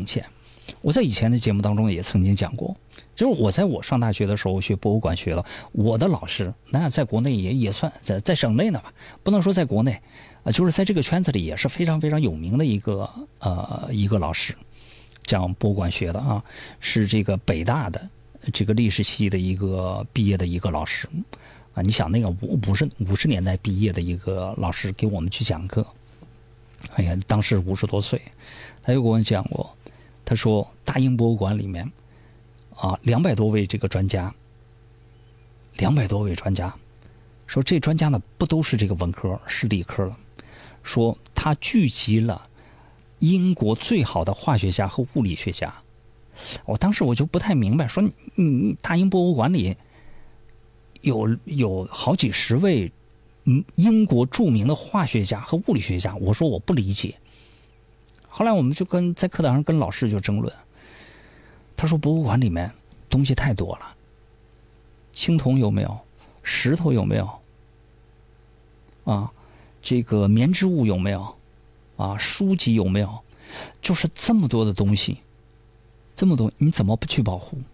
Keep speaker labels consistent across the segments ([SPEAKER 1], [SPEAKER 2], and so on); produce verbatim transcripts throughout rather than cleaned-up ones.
[SPEAKER 1] 明显。我在以前的节目当中也曾经讲过，就是我在我上大学的时候学博物馆学了，我的老师那在国内也也算在在省内呢吧，不能说在国内啊，就是在这个圈子里也是非常非常有名的一个呃一个老师，讲博物馆学的啊，是这个北大的这个历史系的一个毕业的一个老师啊。你想那个五五十五十年代毕业的一个老师给我们去讲课，哎呀，当时五十多岁，他又给我讲过。他说，大英博物馆里面，啊，两百多位这个专家，两百多位专家，说这专家呢不都是这个文科，是理科了。说他聚集了英国最好的化学家和物理学家。我当时我就不太明白，说你大英博物馆里有有好几十位，嗯，英国著名的化学家和物理学家，我说我不理解。后来我们就跟在课堂上跟老师就争论，他说博物馆里面东西太多了，青铜有没有，石头有没有，啊，这个棉织物有没有，啊，书籍有没有，就是这么多的东西，这么多你怎么不去保护？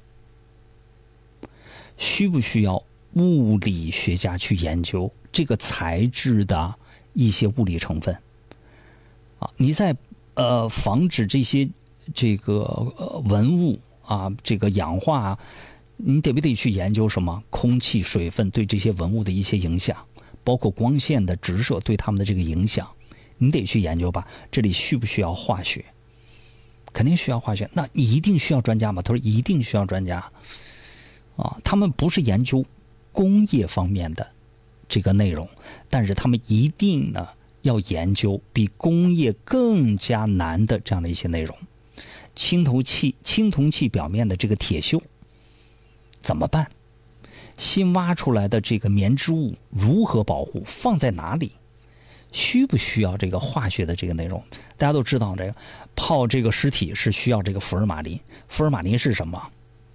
[SPEAKER 1] 需不需要物理学家去研究这个材质的一些物理成分？啊，你在呃，防止这些这个呃文物啊，这个氧化啊，你得不得去研究什么空气、水分对这些文物的一些影响，包括光线的直射对它们的这个影响，你得去研究吧。这里需不需要化学？肯定需要化学。那一定需要专家吗？他说一定需要专家。啊，他们不是研究工业方面的这个内容，但是他们一定呢。要研究比工业更加难的这样的一些内容，青铜器、青铜器表面的这个铁锈怎么办？新挖出来的这个棉织物如何保护？放在哪里？需不需要这个化学的这个内容？大家都知道，这个泡这个尸体是需要这个福尔马林。福尔马林是什么？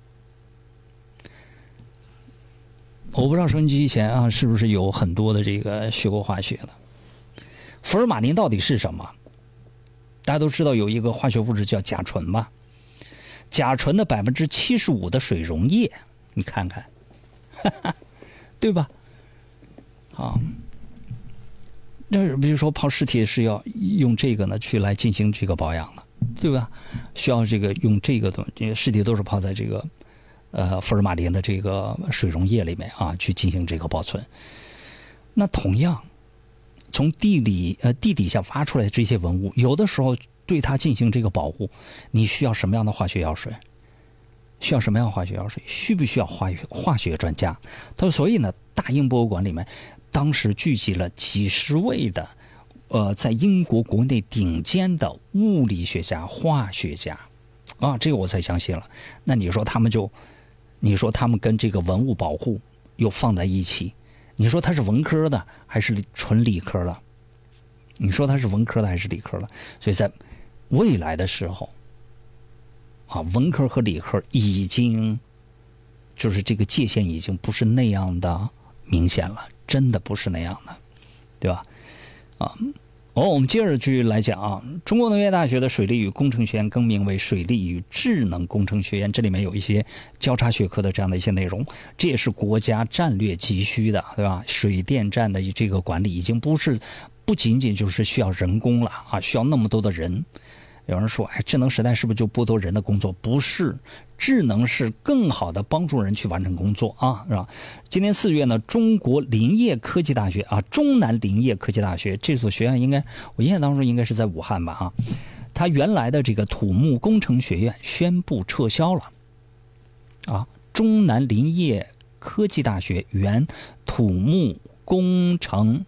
[SPEAKER 1] 我不知道收音机前啊，是不是有很多的这个学过化学的？福尔马林到底是什么？大家都知道有一个化学物质叫甲醇吧？甲醇的百分之七十五的水溶液，你看看，哈哈，对吧？啊，那比如说泡尸体是要用这个呢去来进行这个保养的，对吧？需要这个用这个东西，尸体都是泡在这个呃福尔马林的这个水溶液里面啊，去进行这个保存。那同样。从地里呃地底下挖出来的这些文物，有的时候对它进行这个保护，你需要什么样的化学药水？需要什么样的化学药水？需不需要化学化学专家？他说，所以呢，大英博物馆里面当时聚集了几十位的，呃，在英国国内顶尖的物理学家、化学家，啊，这个我才相信了。那你说他们就，你说他们跟这个文物保护又放在一起？你说他是文科的还是纯理科的？你说他是文科的还是理科的？所以在未来的时候，啊，文科和理科已经就是这个界限已经不是那样的明显了，真的不是那样的，对吧？啊，哦，我们接着继续来讲啊，中国农业大学的水利与工程学院更名为水利与智能工程学院，这里面有一些交叉学科的这样的一些内容，这也是国家战略急需的，对吧？水电站的这个管理已经不是不仅仅就是需要人工了啊，需要那么多的人。有人说，哎，智能时代是不是就剥夺人的工作？不是，智能是更好的帮助人去完成工作啊，是吧？今年四月呢，中国林业科技大学啊，中南林业科技大学这所学院应该，我印象当中应该是在武汉吧啊，它原来的这个土木工程学院宣布撤销了啊，中南林业科技大学原土木工程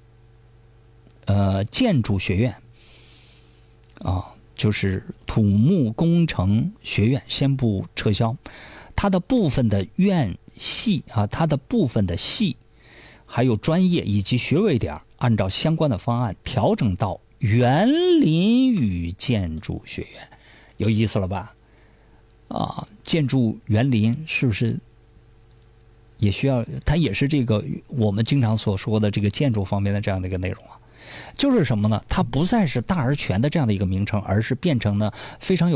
[SPEAKER 1] 呃建筑学院啊。就是土木工程学院宣布撤销，它的部分的院系啊，它的部分的系，还有专业以及学位点，按照相关的方案调整到园林与建筑学院，有意思了吧？啊，建筑园林是不是也需要？它也是这个我们经常所说的这个建筑方面的这样的一个内容啊。就是什么呢？它不再是大而全的这样的一个名称，而是变成了非常有